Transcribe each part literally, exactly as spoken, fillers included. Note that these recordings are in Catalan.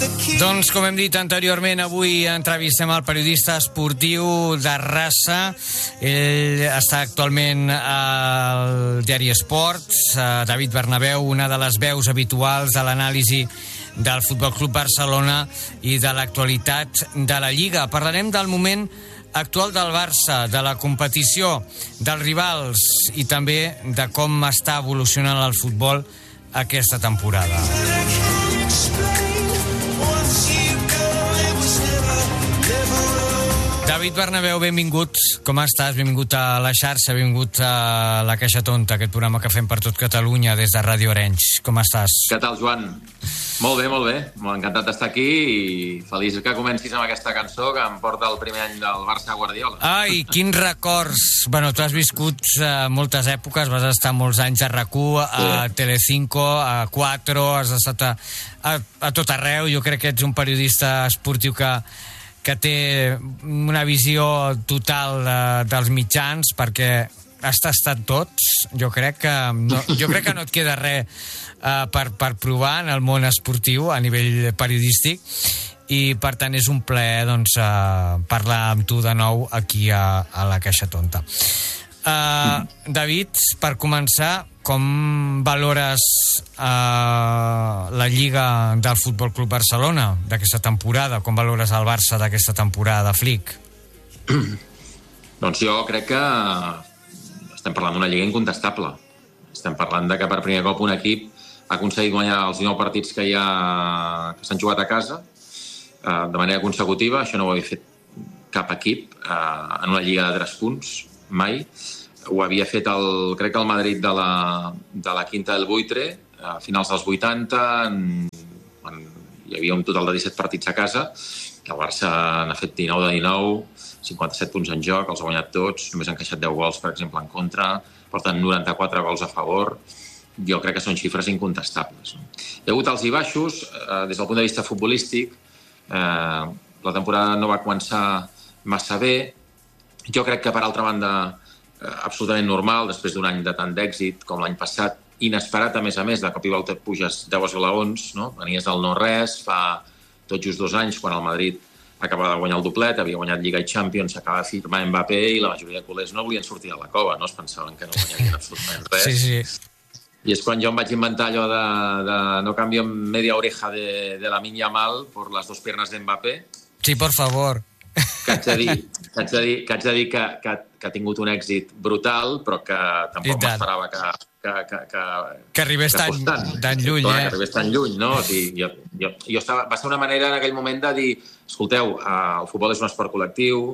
Doncs, com hem dit anteriorment, avui entrevistem el periodista esportiu de raça. Ell està actualment al diari Esports, David Bernabéu, una de les veus habituals de l'anàlisi del Futbol Club Barcelona i de l'actualitat de la Lliga. Parlarem del moment actual del Barça, de la competició, dels rivals i també de com està evolucionant el futbol aquesta temporada. David Bernabéu, benvingut. Com estàs? Benvingut a La Xarxa, benvingut a La Caixa Tonta, aquest programa que fem per tot Catalunya des de Ràdio Arenys. Com estàs? Què tal, Joan? Molt bé, molt bé. Molt encantat d'estar aquí i feliç que comencis amb aquesta cançó que em porta el primer any del Barça Guardiola. Ai, quins records! Bueno, tu has viscut uh, moltes èpoques, vas estar molts anys a R A C U, a sí. Telecinco, a quatre, has estat a, a, a tot arreu. Jo crec que ets un periodista esportiu que que té una visió total de, dels mitjans, perquè has tastat tots. Jo crec que no, jo crec que no et queda res uh, per, per provar en el món esportiu a nivell periodístic, i per tant és un plaer doncs, uh, parlar amb tu de nou aquí a, a La Caixa Tonta. Uh, David, per començar, com valores uh, la Lliga del Futbol Club Barcelona d'aquesta temporada? Com valores el Barça d'aquesta temporada, Flick? Doncs jo crec que estem parlant d'una Lliga incontestable. Estem parlant de que per primer cop un equip ha aconseguit guanyar els dinou partits que, hi ha, que s'han jugat a casa uh, de manera consecutiva. Això no ho havia fet cap equip uh, en una Lliga de tres punts, mai. Ho havia fet, el, crec que el Madrid de la, de la Quinta del Buitre, a finals dels vuitanta, en, en, hi havia un total de disset partits a casa, el Barça n'ha fet dinou de dinou, cinquanta-set punts en joc, els ha guanyat tots, només han encaixat deu gols, per exemple, en contra, per tant, noranta-quatre gols a favor. Jo crec que són xifres incontestables. No? Hi ha hagut alts i baixos, eh, des del punt de vista futbolístic, eh, la temporada no va començar massa bé. Jo crec que, per altra banda, absolutament normal, després d'un any de tant d'èxit com l'any passat, inesperat a més a més, de cop i volta puges deu esglaons, no? Venies del no-res, fa tot just dos anys, quan el Madrid acabava de guanyar el doblet, havia guanyat Lliga i Champions, s'acaba de firmar Mbappé i la majoria de culers no volien sortir de la cova, no? Es pensaven que no guanyarien absolutament res. Sí, sí. I és quan jo em vaig inventar allò de, de no cambio media oreja de, de la Lamine Yamal por las dos piernas de Mbappé. Sí, por favor. Que haig de dir, que, haig de dir, que, haig de dir que, que, que ha tingut un èxit brutal, però que tampoc m'esperava que, que, que, que, que arribés que tan, tan, tan lluny. Clar, eh? Que arribés tan lluny, no? O sigui, jo, jo, jo estava, va ser una manera en aquell moment de dir, escolteu, el futbol és un esport col·lectiu,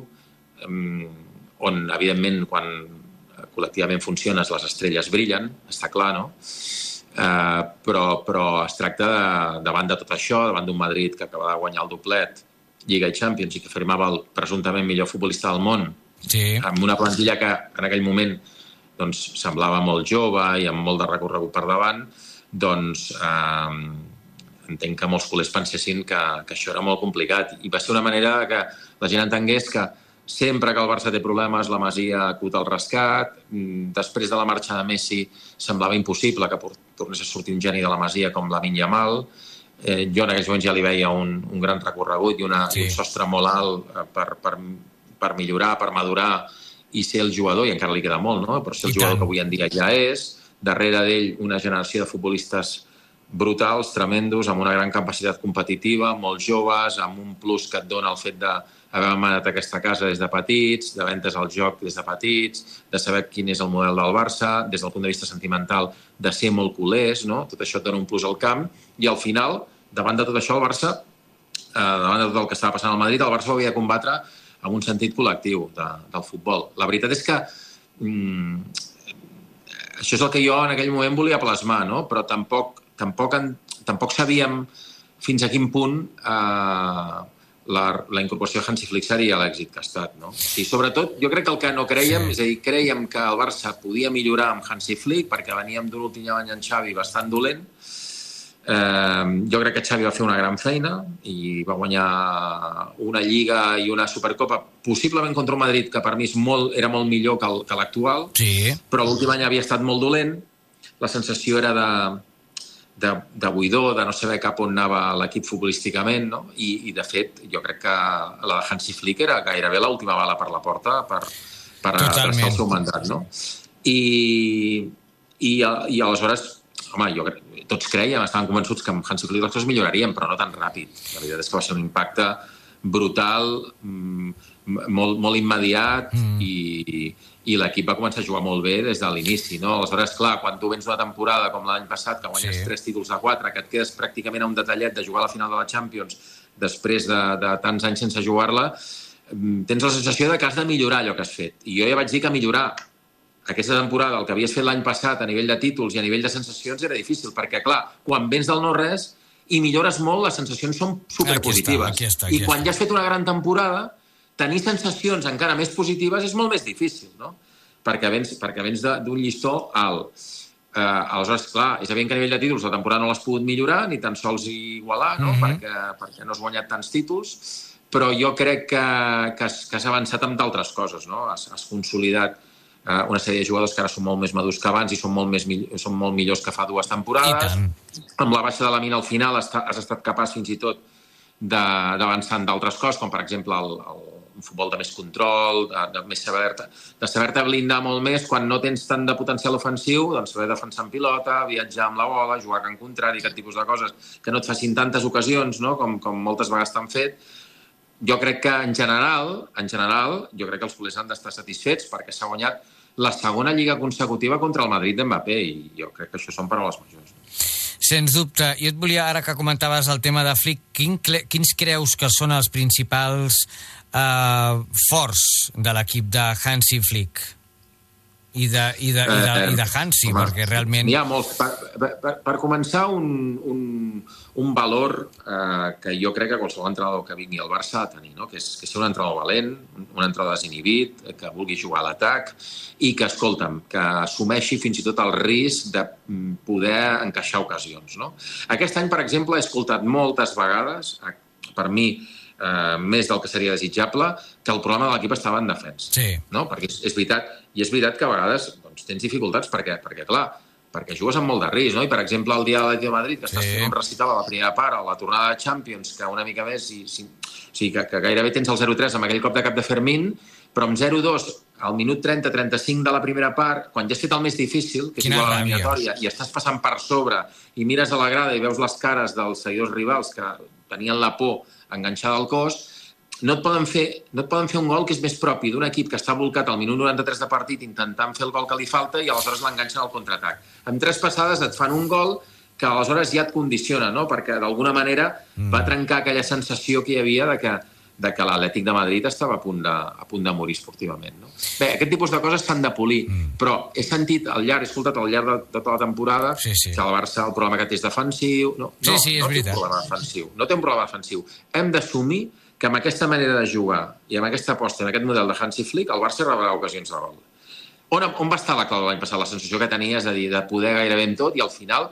on, evidentment, quan col·lectivament funciones, les estrelles brillen, està clar, no? Uh, però, però es tracta de, davant de tot això, davant d'un Madrid que acaba de guanyar el doblet, Lliga i Champions, i que firmava el presumptament millor futbolista del món, sí. Amb una plantilla que en aquell moment doncs, semblava molt jove i amb molt de recorregut per davant, doncs eh, entenc que molts culers pensessin que, que això era molt complicat. I va ser una manera que la gent entengués que sempre que el Barça té problemes, la Masia acut al rescat. Després de la marxa de Messi semblava impossible que tornés a sortir un geni de la Masia com Lamine Yamal. Eh, jo en aquells moments ja li veia un, un gran recorregut i, una, sí. i un sostre molt alt per, per, per millorar, per madurar i ser el jugador, i encara li queda molt, no? Per ser el I jugador tant. Que avui en dia ja és. Darrere d'ell una generació de futbolistes brutals, tremendos, amb una gran capacitat competitiva, molt joves, amb un plus que et dona el fet d'haver manat aquesta casa des de petits, de ventes al joc des de petits, de saber quin és el model del Barça, des del punt de vista sentimental, de ser molt culers, no? Tot això et dona un plus al camp, i al final, davant de tot això, el Barça, eh, davant de tot el que estava passant al Madrid, el Barça ho havia de combatre amb un sentit col·lectiu de, del futbol. La veritat és que mm, això és el que jo en aquell moment volia plasmar, no? Però tampoc, tampoc, en, tampoc sabíem fins a quin punt eh, la, la incorporació de Hansi Flick seria l'èxit que ha estat, no? I sobretot, jo crec que el que no creiem, sí. és a dir, creiem que el Barça podia millorar amb Hansi Flick, perquè veníem d'un últim any en Xavi bastant dolent. Eh, jo crec que Xavi va fer una gran feina i va guanyar una Lliga i una Supercopa, possiblement contra un Madrid que per mi és molt, era molt millor que, el, que l'actual, sí. Però l'últim any havia estat molt dolent. La sensació era de, de, de buidor, de no saber cap on anava l'equip futbolísticament, no? I, i de fet, jo crec que la de Hansi Flick era gairebé l'última bala per la porta per, per prestar el seu mandat, no? I, i, i aleshores, home, jo crec, tots creiem, estàvem convençuts que amb Hansi Flick les coses millorarien, però no tan ràpid. La veritat és que va ser un impacte brutal, molt, molt immediat mm. i, i l'equip va començar a jugar molt bé des de l'inici, no? Aleshores, clar, quan tu vens una temporada com l'any passat, que guanyes sí. tres títols de quatre, que et quedes pràcticament a un detallet de jugar a la final de la Champions després de, de tants anys sense jugar-la, tens la sensació de que has de millorar allò que has fet. I jo ja vaig dir que millorar aquesta temporada, el que havies fet l'any passat a nivell de títols i a nivell de sensacions era difícil, perquè, clar, quan vens del no-res i millores molt, les sensacions són superpositives. Aquí està, aquí està, aquí I quan ja has fet una gran temporada, tenir sensacions encara més positives és molt més difícil, no? Perquè vens, perquè vens d'un llistó alt. Eh, aleshores, clar, és evident que a nivell de títols la temporada no l'has pogut millorar, ni tan sols igualar, no? Mm-hmm. perquè, perquè no has guanyat tants títols, però jo crec que, que, has, que has avançat amb d'altres coses, no? Has, has consolidat eh, una sèrie de jugadors que ara són molt més madurs que abans i són molt, més, són molt millors que fa dues temporades. Amb la baixa de la mina al final has, has estat capaç fins i tot d'avançar en d'altres coses, com per exemple el, el, un futbol de més control, de, de, més saber-te de saber-te blindar molt més quan no tens tant de potencial ofensiu, doncs saber defensar en pilota, viatjar amb la bola, jugar en contrari, aquest tipus de coses que no et facin tantes ocasions, no? com, com moltes vegades t'han fet. Jo crec que en general, en general, jo crec que els culers han d'estar satisfets perquè s'ha guanyat la segona lliga consecutiva contra el Madrid d'Mbappé i jo crec que això són paraules majors. Sens dubte. Jo et volia, ara que comentaves el tema de Flick, quin, quins creus que són els principals eh, forts de l'equip de Hansi Flick? I de, i de, i de, i de Hansi, home, perquè realment... N'hi ha molts. Per, per, per començar, un, un, un valor eh, que jo crec que qualsevol entrenador que vingui al Barça ha de tenir, no? que, és, que és ser un entrenador valent, un entrenador desinhibit, que vulgui jugar a l'atac i que, escolta'm, que assumeixi fins i tot el risc de poder encaixar ocasions. No? Aquest any, per exemple, he escoltat moltes vegades, per mi, Uh, més del que seria desitjable, que el problema de l'equip estava en defensa. Sí. No? Perquè és, és veritat, i és veritat que a vegades doncs, tens dificultats perquè, perquè, clar, perquè jugues amb molt de risc, no? I, per exemple, el dia de l'Atlètico de Madrid, que sí. estàs fent un recital a la primera part, a la tornada de Champions, que una mica més, i, si, o sigui, que, que gairebé tens el zero tres amb aquell cop de cap de Fermín, però amb zero dos al minut trenta trenta-cinc de la primera part, quan ja has fet el més difícil, que és igual a l'eliminatòria, i estàs passant per sobre, i mires a la grada i veus les cares dels seguidors rivals que tenien la por enganxada al cos, no et poden fer, no et poden fer un gol que és més propi d'un equip que està volcat al minut noranta-tres de partit intentant fer el gol que li falta i aleshores l'enganxen al contraatac. Amb tres passades et fan un gol que aleshores ja et condiciona, no? Perquè d'alguna manera mm. va trencar aquella sensació que hi havia de que, de que l'Atlètic de Madrid estava a punt de, a punt de morir esportivament. No? Bé, aquest tipus de coses s'han de polir, mm. però he sentit al llarg, he escoltat al llarg de, de tota la temporada sí, sí. que el Barça el problema que té és defensiu. No, sí, sí, és no, no té un problema defensiu. No té un problema defensiu. Hem d'assumir que amb aquesta manera de jugar i amb aquesta aposta, en aquest model de Hansi Flick, el Barça rebrà ocasions de gol. On, on va estar la clau de l'any passat? La sensació que tenies de, dir, de poder gairebé en tot i al final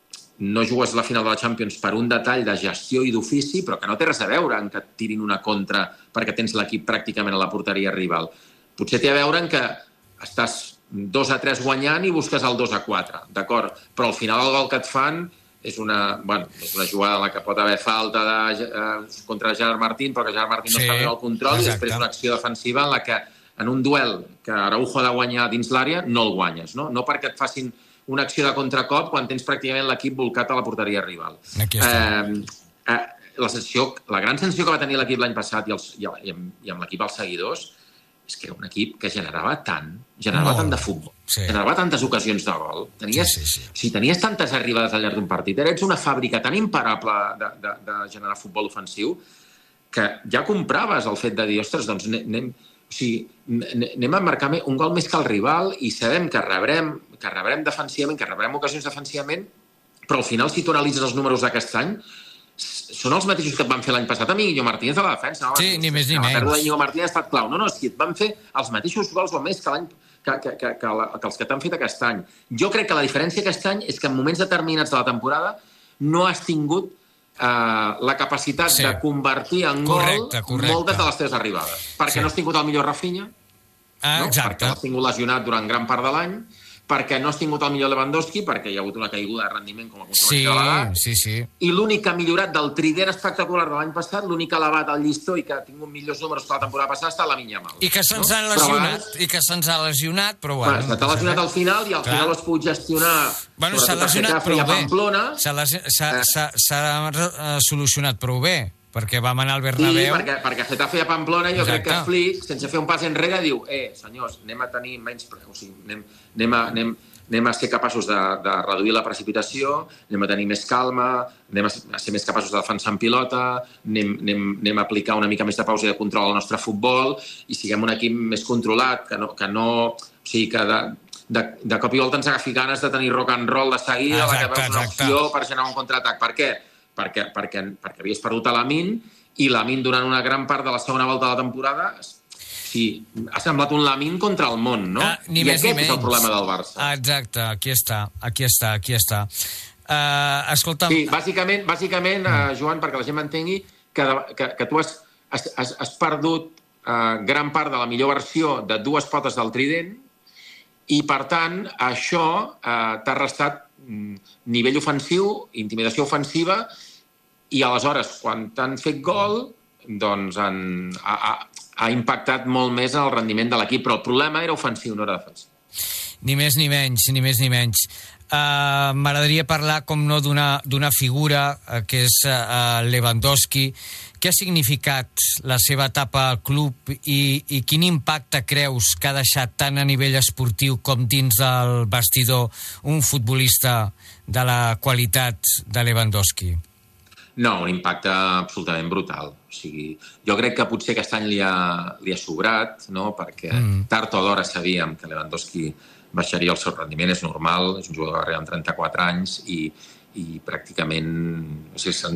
no jugues la final de la Champions per un detall de gestió i d'ofici, però que no té res a veure en que et tirin una contra perquè tens l'equip pràcticament a la porteria rival. Potser té a veure en que estàs dos a tres guanyant i busques el dos a quatre, d'acord? Però al final el gol que et fan és una, bueno, és una jugada en la que pot haver falta de, eh, contra Gerard Martín, però que Gerard Martín sí, no està fent el control, exacte. I després una acció defensiva en la que en un duel que Araujo ha de guanyar dins l'àrea no el guanyes, no? No perquè et facin una acció de contracop quan tens pràcticament l'equip volcat a la porteria rival. Aquí està. Eh, eh, la, sensació, la gran sensació que va tenir l'equip l'any passat i, els, i, i, amb, i amb l'equip als seguidors és que era un equip que generava tant, generava Molt. tant de futbol, sí. generava tantes ocasions de gol, tenies, sí, sí, sí. O sigui, tenies tantes arribades al llarg d'un partit, eres una fàbrica tan imparable de, de, de generar futbol ofensiu que ja compraves el fet de dir, ostres, doncs anem, o sigui, anem a marcar un gol més que el rival i sabem que rebrem, que rebrem defensivament, que rebrem ocasions defensivament, però al final, si tu analitzes els números d'aquest any, són els mateixos que et van fer l'any passat amb Íñigo Martínez a la defensa. No? Sí, ni més ni menys. La pèrdua d'Íñigo Martínez ha estat clau. No, no, és que et van fer els mateixos gols o més que, l'any, que, que, que, que, la, que els que t'han fet aquest any. Jo crec que la diferència aquest any és que en moments determinats de la temporada no has tingut eh, la capacitat sí. de convertir en correcte, gol correcte. moltes de les teves arribades. Perquè sí. no has tingut el millor Rafinha, ah, no? Exacte. Perquè l'has tingut lesionat durant gran part de l'any, perquè no has tingut el millor Lewandowski, perquè hi ha hagut una caiguda de rendiment com a sí, conseqüència de l'edat. Sí, sí. I l'únic que ha millorat del trident espectacular de l'any passat, l'únic que ha elevat el llistó i que ha tingut millors números que la temporada passada, està la Lamine Yamal. I que se'ns no? ha lesionat, abans... i que se'ns ha lesionat, però bueno... bueno S'ha lesionat al final i al Clar. final ho has pogut gestionar... Bueno, s'ha lesionat prou bé. S'ha eh... solucionat prou bé, perquè vam anar al Bernabéu... Sí, perquè, perquè Getafe a Pamplona, jo Exacte. crec que Flick, sense fer un pas enrere, diu, eh, senyors, anem a tenir menys... O sigui, anem, anem, a, anem, anem a ser capaços de, de reduir la precipitació, anem a tenir més calma, anem a ser més capaços de defensar en pilota, anem, anem, anem a aplicar una mica més de pausa i de control al nostre futbol i siguem un equip més controlat, que no... Que no o sigui, que de, de, de cop i volta ens agafi ganes de tenir rock and roll de seguida, exacte, la que veus una opció per generar un contraatac. Per què? Perquè, perquè, perquè havies perdut a Lamine i Lamine durant una gran part de la segona volta de la temporada sí, ha semblat un Lamine contra el món, no? Ah, ni I més, aquest ni és el problema del Barça. Ah, exacte, aquí està, aquí està, aquí està. Uh, escolta'm... Sí, bàsicament, bàsicament uh, Joan, perquè la gent m'entengui, que, que, que tu has, has, has perdut uh, gran part de la millor versió de dues potes del trident i, per tant, això uh, t'ha restat nivell ofensiu, intimidació ofensiva, i aleshores, quan t'han fet gol, doncs han, ha, ha, ha impactat molt més en el rendiment de l'equip, però el problema era ofensiu, no era defensiu. Ni més ni menys, ni més ni menys. Uh, M'agradaria parlar, com no, d'una figura uh, que és uh, Lewandowski. Què ha significat la seva etapa al club i, i quin impacte creus que ha deixat tant a nivell esportiu com dins del vestidor un futbolista de la qualitat de Lewandowski? No, un impacte absolutament brutal. O sigui, jo crec que potser aquest any li ha, li ha sobrat, no? Perquè mm. tard o d'hora sabíem que Lewandowski baixaria el seu rendiment, és normal, és un jugador que arriba amb trenta-quatre anys i, i pràcticament o sigui,